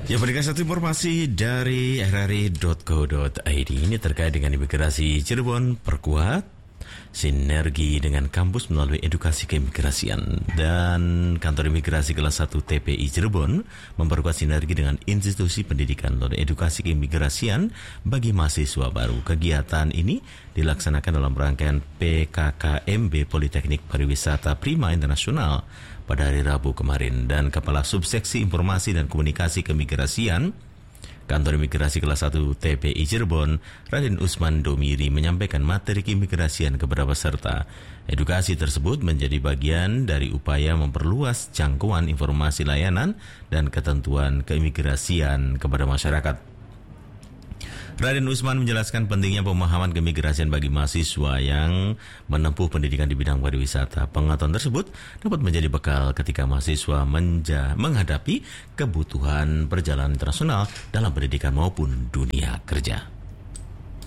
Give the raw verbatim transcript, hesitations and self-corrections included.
Ya, berikan satu informasi dari r r i dot co dot i d. Ini terkait dengan imigrasi Cirebon perkuat sinergi dengan kampus melalui edukasi keimigrasian. Dan kantor imigrasi kelas satu T P I Cirebon memperkuat sinergi dengan institusi pendidikan melalui edukasi keimigrasian bagi mahasiswa baru. Kegiatan ini dilaksanakan dalam rangkaian P K K M B Politeknik Pariwisata Prima Internasional pada hari Rabu kemarin. Dan Kepala Subseksi Informasi dan Komunikasi Keimigrasian Kantor Imigrasi Kelas satu T P I Cirebon, Raden Usman Domiri, menyampaikan materi keimigrasian kepada peserta. Edukasi tersebut menjadi bagian dari upaya memperluas jangkauan informasi layanan dan ketentuan keimigrasian kepada masyarakat. Raden Usman menjelaskan pentingnya pemahaman keimigrasian bagi mahasiswa yang menempuh pendidikan di bidang pariwisata. Pengetahuan tersebut dapat menjadi bekal ketika mahasiswa menja- menghadapi kebutuhan perjalanan internasional dalam pendidikan maupun dunia kerja.